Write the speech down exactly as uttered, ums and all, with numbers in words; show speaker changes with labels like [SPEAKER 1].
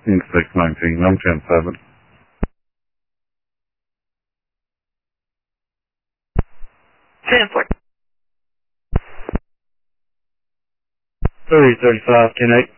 [SPEAKER 1] Inc six nineteen, nine ten seven.
[SPEAKER 2] Transport.
[SPEAKER 1] three thirty-five, ten eight.